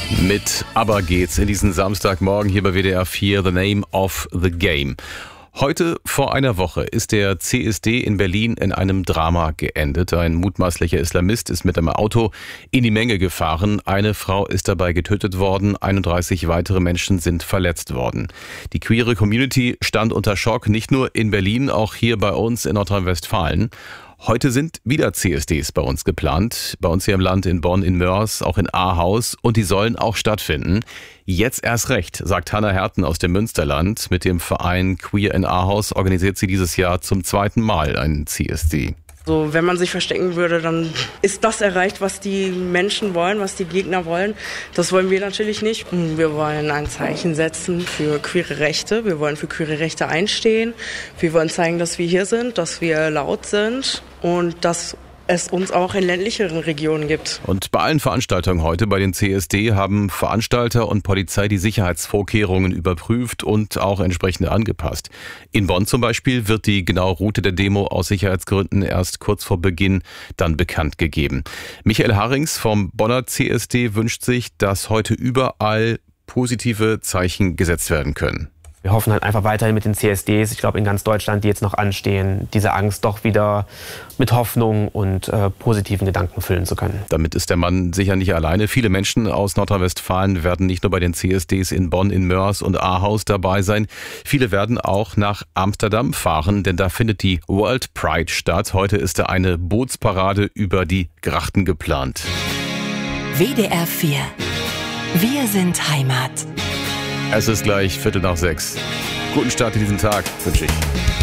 Mit Aber geht's in diesen Samstagmorgen hier bei WDR 4, The Name of the Game. Heute vor einer Woche ist der CSD in Berlin in einem Drama geendet. Ein mutmaßlicher Islamist ist mit einem Auto in die Menge gefahren. Eine Frau ist dabei getötet worden, 31 weitere Menschen sind verletzt worden. Die queere Community stand unter Schock, nicht nur in Berlin, auch hier bei uns in Nordrhein-Westfalen. Heute sind wieder CSDs bei uns geplant, bei uns hier im Land, in Bonn, in Moers, auch in Ahaus, und die sollen auch stattfinden. Jetzt erst recht, sagt Hannah Herten aus dem Münsterland. Mit dem Verein Queer in Ahaus organisiert sie dieses Jahr zum zweiten Mal einen CSD. So, wenn man sich verstecken würde, dann ist das erreicht, was die Menschen wollen, was die Gegner wollen. Das wollen wir natürlich nicht. Wir wollen ein Zeichen setzen für queere Rechte. Wir wollen für queere Rechte einstehen. Wir wollen zeigen, dass wir hier sind, dass wir laut sind und dass es uns auch in ländlicheren Regionen gibt. Und bei allen Veranstaltungen heute bei den CSD haben Veranstalter und Polizei die Sicherheitsvorkehrungen überprüft und auch entsprechend angepasst. In Bonn zum Beispiel wird die genaue Route der Demo aus Sicherheitsgründen erst kurz vor Beginn dann bekannt gegeben. Michael Harrings vom Bonner CSD wünscht sich, dass heute überall positive Zeichen gesetzt werden können. Wir hoffen halt einfach weiterhin mit den CSDs, ich glaube in ganz Deutschland, die jetzt noch anstehen, diese Angst doch wieder mit Hoffnung und positiven Gedanken füllen zu können. Damit ist der Mann sicher nicht alleine. Viele Menschen aus Nordrhein-Westfalen werden nicht nur bei den CSDs in Bonn, in Moers und Ahaus dabei sein. Viele werden auch nach Amsterdam fahren, denn da findet die World Pride statt. Heute ist da eine Bootsparade über die Grachten geplant. WDR 4. Wir sind Heimat. Es ist gleich 5:45. Guten Start in diesen Tag wünsche ich.